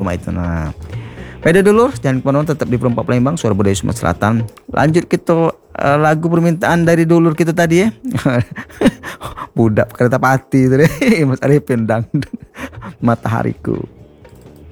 sama itu. Nah, beda dulu, jangan kemana-mana, tetap di Perempat Palembang, Suara Budaya Sumatera Selatan. Lanjut kita lagu permintaan dari dulur kita tadi ya. Budak kereta pati itu deh, Mas Arifin dangdut Matahariku.